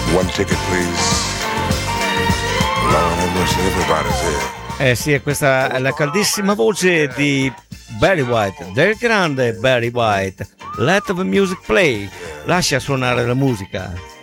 One ticket, please. Lord have mercy, everybody's here. Sì, è questa è la caldissima voce di Barry White, del grande Barry White. Let the music play. Lascia suonare la musica.